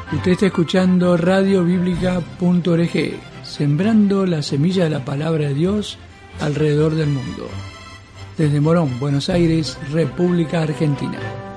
Usted está escuchando radiobíblica.org, sembrando la semilla de la palabra de Dios alrededor del mundo. Desde Morón, Buenos Aires, República Argentina.